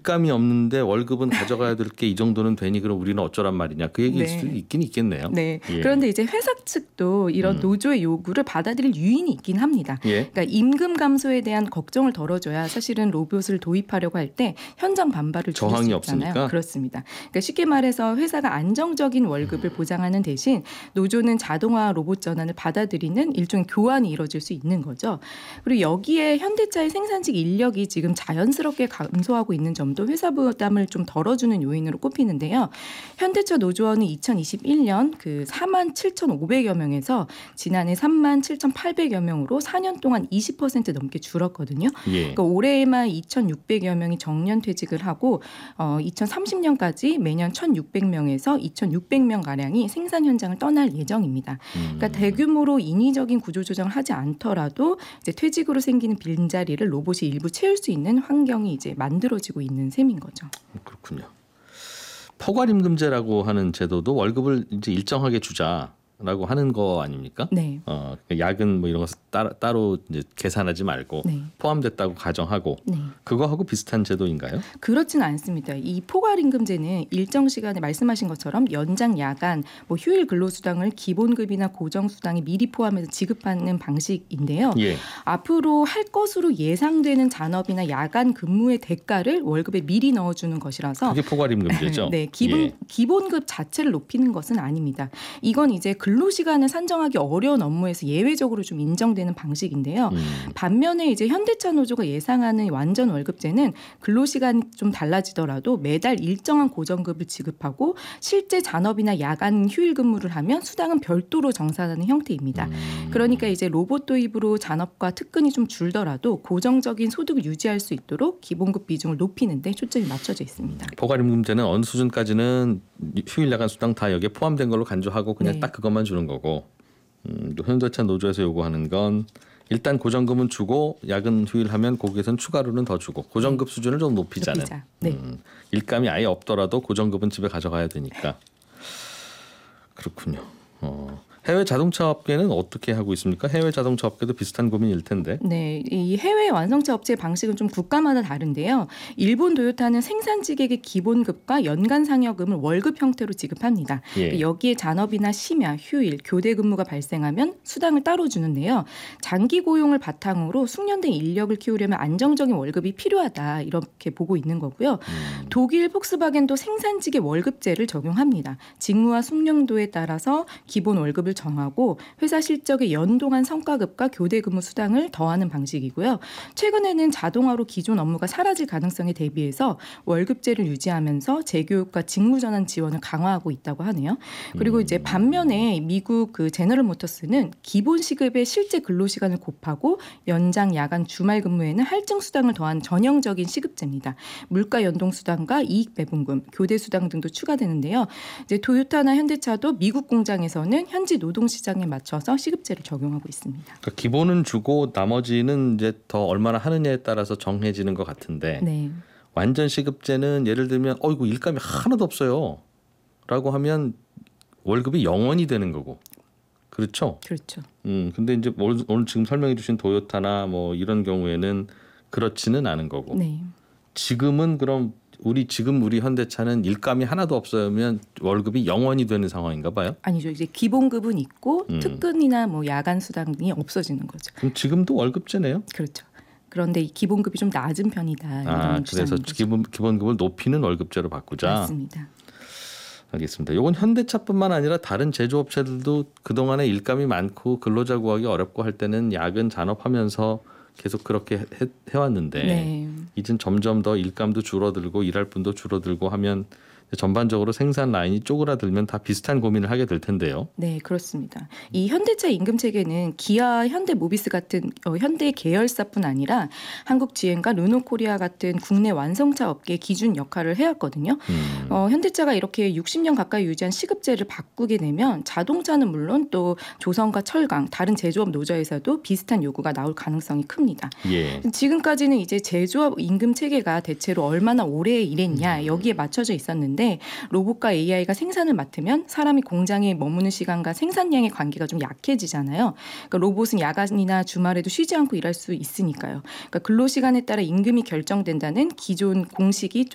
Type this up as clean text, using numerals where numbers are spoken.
일감이 없는데 월급은 가져가야 될 게 이 정도는 되니 그럼 우리는 어쩌란 말이냐 그 얘기일 수도 있긴 있겠네요. 네. 예. 그런데 이제 회사 측도 이런 노조의 요구를 받아들일 유인이 있긴 합니다. 예. 그러니까 임금 감소에 대한 걱정을 덜어줘야 사실은 로봇을 도입하려고 할 때 현장 반발을 줄일 저항이 수 있잖아요. 없으니까? 그렇습니다. 그러니까 쉽게 말해서 회사가 안정적인 월급을 보장하는 대신 노조는 자동화 로봇 전환을 받아들이는 일종의 교환이 이루어질 수 있는 거죠. 그리고 여기에 현대차의 생산직 인력이 지금 자연스럽게 감소하고 있는 점도 회사 부담을 좀 덜어주는 요인으로 꼽히는데요. 현대차 노조원은 2021년 그 47,500여 명에서 지난해 37,800여 명으로 4년 동안 20% 넘게 줄었거든요. 예. 그러니까 올해에만 2,600여 명이 정년 퇴직을 하고 2030년까지 매년 1,600명에서 2,600명 가량이 생산 현장을 떠날 예정입니다. 그러니까 대규모로 인위적인 구조 조정을 하지 않더라도 이제 퇴직으로 생기는 빈자리를 로봇이 일부 채울 수 있는 환경이 이제 만들어지고 있는 셈인 거죠. 그렇군요. 포괄임금제라고 하는 제도도 월급을 이제 일정하게 주자라고 하는 거 아닙니까? 네. 야근 뭐 이런 거 따로 이제 계산하지 말고 네. 포함됐다고 가정하고 네. 그거하고 비슷한 제도인가요? 그렇지는 않습니다. 이 포괄임금제는 일정 시간에 말씀하신 것처럼 연장, 야간, 뭐 휴일 근로수당을 기본급이나 고정수당에 미리 포함해서 지급하는 방식인데요. 예. 앞으로 할 것으로 예상되는 잔업이나 야간 근무의 대가를 월급에 미리 넣어주는 것이라서 그게 포괄임금제죠. 네, 예. 기본급 자체를 높이는 것은 아닙니다. 이건 이제 근로시간을 산정하기 어려운 업무에서 예외적으로 좀 인정되는 방식인데요. 반면에 이제 현대차 노조가 예상하는 완전 월급제는 근로시간이 좀 달라지더라도 매달 일정한 고정급을 지급하고 실제 잔업이나 야간 휴일 근무를 하면 수당은 별도로 정산하는 형태입니다. 그러니까 이제 로봇 도입으로 잔업과 특근이 좀 줄더라도 고정적인 소득을 유지할 수 있도록 기본급 비중을 높이는 데 초점이 맞춰져 있습니다. 포괄임금제는 어느 수준까지는 휴일 야간 수당 다 여기에 포함된 걸로 간주하고 그냥 네. 딱 그것만 주는 거고 또 현대차 노조에서 요구하는 건 일단 고정급은 주고 야근 휴일 하면 거기에선 추가로는 더 주고 고정급 수준을 좀 높이자는 네. 일감이 아예 없더라도 고정급은 집에 가져가야 되니까 그렇군요. 해외 자동차 업계는 어떻게 하고 있습니까? 해외 자동차 업계도 비슷한 고민일 텐데. 네, 이 해외 완성차 업체 방식은 좀 국가마다 다른데요. 일본 도요타는 생산직에게 기본급과 연간 상여금을 월급 형태로 지급합니다. 예. 여기에 잔업이나 심야, 휴일, 교대 근무가 발생하면 수당을 따로 주는데요. 장기 고용을 바탕으로 숙련된 인력을 키우려면 안정적인 월급이 필요하다 이렇게 보고 있는 거고요. 독일 폭스바겐도 생산직의 월급제를 적용합니다. 직무와 숙련도에 따라서 기본 월급을 정하고 회사 실적에 연동한 성과급과 교대 근무 수당을 더하는 방식이고요. 최근에는 자동화로 기존 업무가 사라질 가능성에 대비해서 월급제를 유지하면서 재교육과 직무 전환 지원을 강화하고 있다고 하네요. 그리고 이제 반면에 미국 그 제너럴 모터스는 기본 시급의 실제 근로 시간을 곱하고 연장, 야간, 주말 근무에는 할증 수당을 더한 전형적인 시급제입니다. 물가 연동 수당과 이익 배분금, 교대 수당 등도 추가되는데요. 이제 도요타나 현대차도 미국 공장에서는 현지 노동시장에 맞춰서 시급제를 적용하고 있습니다. 그러니까 기본은 주고 나머지는 이제 더 얼마나 하느냐에 따라서 정해지는 것 같은데 네. 완전 시급제는 예를 들면 이거 일감이 하나도 없어요 라고 하면 월급이 0원이 되는 거고 그렇죠? 그렇죠. 근데 이제 오늘 지금 설명해 주신 도요타나 뭐 이런 경우에는 그렇지는 않은 거고 네. 지금은 그럼 우리 현대차는 일감이 하나도 없으면 월급이 0원이 되는 상황인가 봐요? 아니죠. 이제 기본급은 있고 특근이나 뭐 야간 수당이 없어지는 거죠. 그럼 지금도 월급제네요? 그렇죠. 그런데 이 기본급이 좀 낮은 편이다. 이런 그래서 기본급을 높이는 월급제로 바꾸자. 맞습니다. 알겠습니다. 이건 현대차뿐만 아니라 다른 제조업체들도 그동안에 일감이 많고 근로자 구하기 어렵고 할 때는 야근 잔업하면서 계속 그렇게 해왔는데 네. 이젠 점점 더 일감도 줄어들고 일할 분도 줄어들고 하면 전반적으로 생산 라인이 쪼그라들면 다 비슷한 고민을 하게 될 텐데요. 네, 그렇습니다. 이 현대차 임금 체계는 기아, 현대모비스 같은 현대 계열사뿐 아니라 한국 GM과 르노코리아 같은 국내 완성차 업계 기준 역할을 해왔거든요. 현대차가 이렇게 60년 가까이 유지한 시급제를 바꾸게 되면 자동차는 물론 또 조선과 철강, 다른 제조업 노조에서도 비슷한 요구가 나올 가능성이 큽니다. 예. 지금까지는 이제 제조업 임금 체계가 대체로 얼마나 오래 일했냐 여기에 맞춰져 있었는데 로봇과 AI가 생산을 맡으면 사람이 공장에 머무는 시간과 생산량의 관계가 좀 약해지잖아요. 그러니까 로봇은 야간이나 주말에도 쉬지 않고 일할 수 있으니까요. 그러니까 근로시간에 따라 임금이 결정된다는 기존 공식이